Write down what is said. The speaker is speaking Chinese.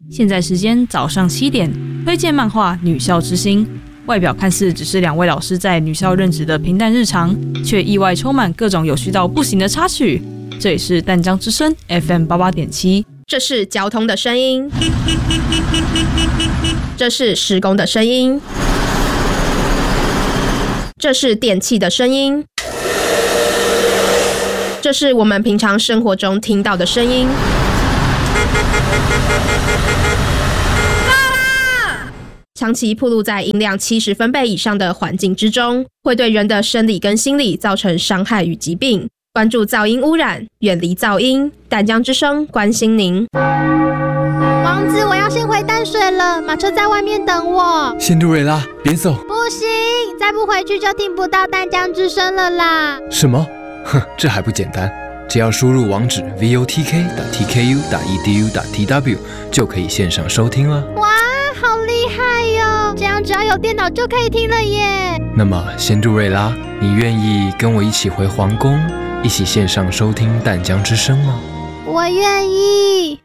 现在时间早上7点，推荐漫画《女校之星》。外表看似只是2位老师在女校任职的平淡日常，却意外充满各种有趣到不行的插曲。这里是淡江之声 FM88.7， 这是交通的声音，这是施工的声音，这是电器的声音，这是我们平常生活中听到的声音。长期暴露在音量70分贝以上的环境之中，会对人的生理跟心理造成伤害与疾病。关注噪音污染，远离噪音。淡江之声关心您。 王子，我要先回淡水了，马车在外面等我。 仙杜瑞拉，别走！ 不行，再不回去就听不到淡江之声了啦。 什么？哼，这还不简单，只要输入网址 votk.tku.edu.tw 就可以线上收听了。 哇，好厉害哟！这样只要有电脑就可以听了耶。 那么，仙杜瑞拉，你愿意跟我一起回皇宫，一起线上收听淡江之声吗？ 我愿意。